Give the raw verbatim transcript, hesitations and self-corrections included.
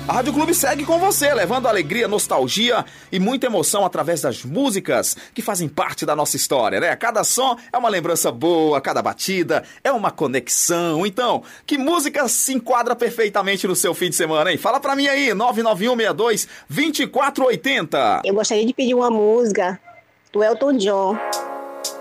A Rádio Clube segue com você, levando alegria, nostalgia e muita emoção através das músicas que fazem parte da nossa história, né? Cada som é uma lembrança boa, cada batida é uma conexão. Então, que música se enquadra perfeitamente no seu fim de semana, hein? Fala pra mim aí, nove nove um seis dois, dois quatro oito zero. Eu gostaria de pedir uma música do Elton John,